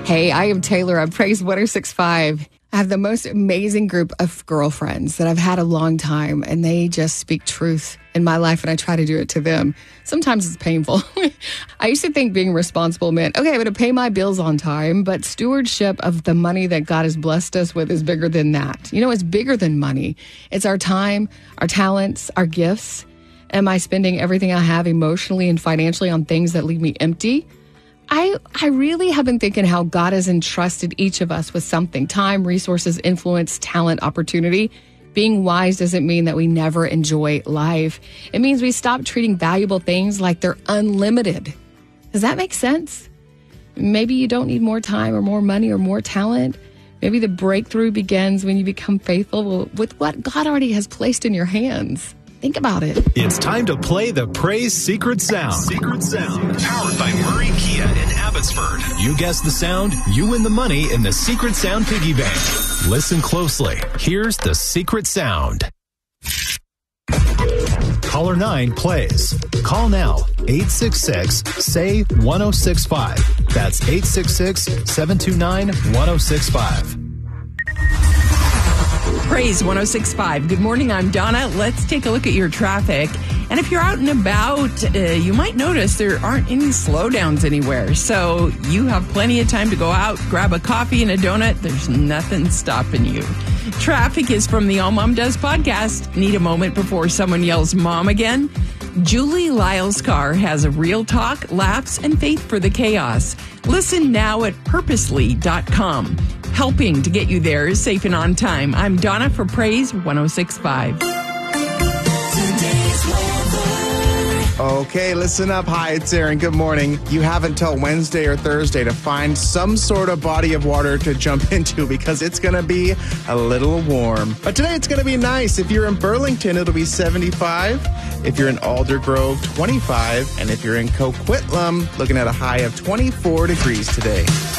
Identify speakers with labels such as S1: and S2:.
S1: Hey, I am Taylor. I'm Praise 106.5. I have the most amazing group of girlfriends that I've had a long time, and they just speak truth in my life, and I try to do it to them. Sometimes it's painful. I used to think being responsible meant, okay, I'm going to pay my bills on time, but stewardship of the money that God has blessed us with is bigger than that. You know, it's bigger than money. It's our time, our talents, our gifts. Am I spending everything I have emotionally and financially on things that leave me empty? I really have been thinking how God has entrusted each of us with something: time, resources, influence, talent, opportunity. Being wise doesn't mean that we never enjoy life. It means we stop treating valuable things like they're unlimited. Does that make sense? Maybe you don't need more time or more money or more talent. Maybe the breakthrough begins when you become faithful with what God already has placed in your hands. Think about it.
S2: It's time to play the Praise Secret Sound. Secret Sound. Powered by Murray Kia in Abbotsford. You guess the sound, you win the money in the Secret Sound Piggy Bank. Listen closely. Here's the Secret Sound. Caller 9 plays. Call now. 866-SAY-1065. That's 866-729-1065.
S3: Praise 106.5. Good morning, I'm Donna. Let's take a look at your traffic. And if you're out and about, you might notice there aren't any slowdowns anywhere. So you have plenty of time to go out, grab a coffee and a donut. There's nothing stopping you. Traffic is from the All Mom Does podcast. Need a moment before someone yells mom again? Julie Lyle's car has a real talk, laughs, and faith for the chaos. Listen now at purposely.com. Helping to get you there safe and on time. I'm Donna for Praise 106.5.
S4: Okay, listen up. Hi, it's Aaron. Good morning. You have until Wednesday or Thursday to find some sort of body of water to jump into because it's going to be a little warm. But today it's going to be nice. If you're in Burlington, it'll be 75. If you're in Aldergrove, 25. And if you're in Coquitlam, looking at a high of 24 degrees today.